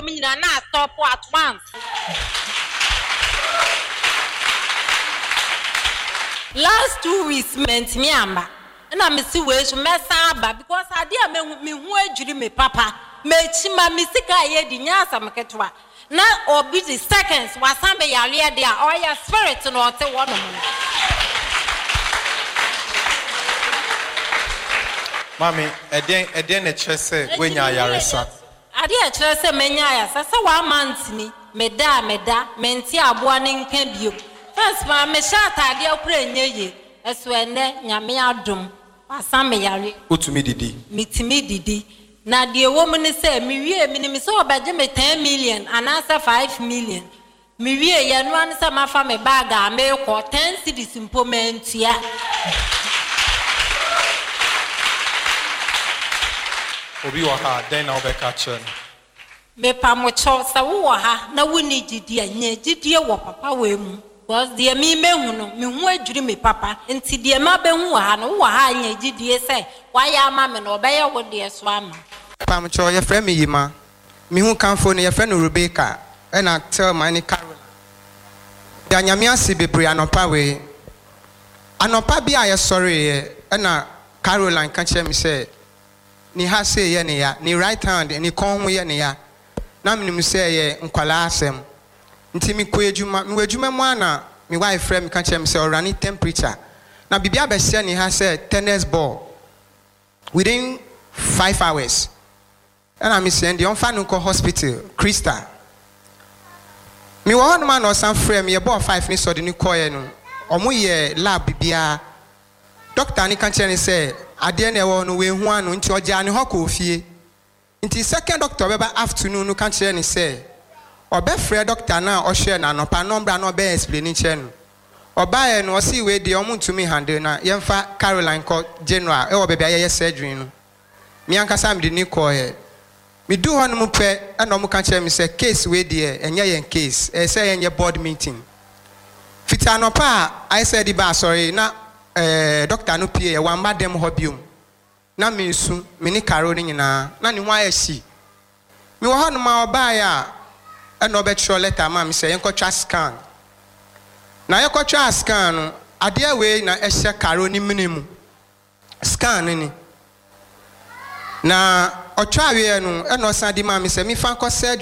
problem in na stop at once. Last 2 weeks meant me amba. And I'm see where to mess up because I dear me who ejuri me papa. Me chima misika ye di nyasa meketwa. Na obi the seconds wasambe ya lia dia or your spirit no te one. Mami, eden a chese when ya yaresa. Adi a chese menya sasa 1 month ni meda menti aboa ne nka bio. First ma me shata adi okura nyeye eso ene nyame adom wasambe yare. Utumi didi. Mitimi didi. Na die woman say me wie me ni so obaje me 10 million and answer 5 million. Me wie ye no an say ma fa me bag a me ko 10 cedis mpo mentua. Obi wa ha den na obeka chen. Me pa mo cho sa wo ha na woni gidi anya gidi wo papa we mu. Because the me hu no me hu adwiri me papa nti de ma be hu ha no wo ha anya gidi say why ama me no obeye wo de so ama. Pam cho ye frɛ me yima me hu kanfo no ye frɛ no Rebecca na tell my Caroline ya nyame ase bebre anopa we anopa bi aye sorry na Caroline ka kyerɛ me say ni ha say ye ne ya ni right hand ni kon ho ye ne ya na me nim say ye nkwala asem nti mi ko ejuma mi wejuma mu ana mi wife frɛ me ka kyerɛ me say orani temperature na bibia be say ni ha say tennis ball within 5 hours. And I'm saying the Onfanuko Hospital, Krista. Me one man or some frame, me about 5 minutes or the new coin, or more lab bibia. Doctor Nikanchen say, I didn't know we one until Johnny Hoko fee. Until second doctor, afternoon, no can't say, or be free doctor now or share no number no be explanation. Or buy and or see where the omun to me handle na Yemfa Caroline called General, or baby surgery. Me and Cassam the new coil. Me do one more pay and no more can't me say case way there and yeah case say in your board meeting. Fitano pa I said the bar sorry na doctor no pay one madam hobium. Na me soon me Caroline na ni why she. Me wa no ma buy and no better letter ma me say enko scan. Na your scan ade way na ehye Caroline minimum scan ni. Na otwa we no e no san di ma me say me fa ko